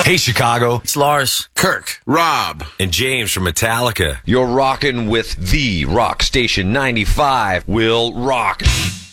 Hey, Chicago. It's Lars, Kirk, Rob, And James from Metallica. You're rocking with the rock station 95 will rock.